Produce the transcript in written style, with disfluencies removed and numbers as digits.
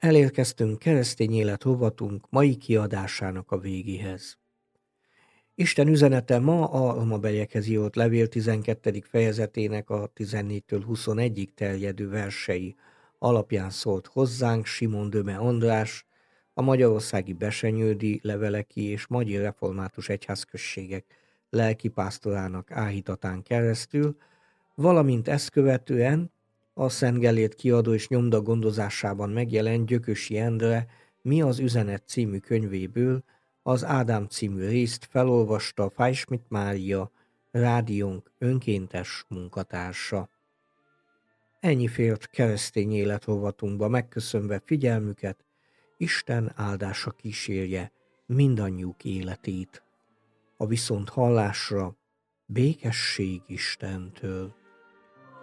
Elérkeztünk keresztény élet rovatunk mai kiadásának a végéhez. Isten üzenete ma a romabeliekhez írott levél 12. fejezetének a 14-től 21-ig terjedő versei alapján szólt hozzánk Simon Döme András, a Magyarországi Besenyődi Leveleki és Magyar Református Egyházközségek lelkipásztorának áhítatán keresztül, valamint ezt követően a Szent Gellért kiadó és nyomda gondozásában megjelent Gyökösi Endre Mi az üzenet című könyvéből az Ádám című részt felolvasta Fájsmit Mária, rádiónk önkéntes munkatársa. Ennyi fért keresztény életrovatunkba, megköszönve figyelmüket, Isten áldása kísérje mindannyiuk életét. A viszont hallásra békesség Istentől.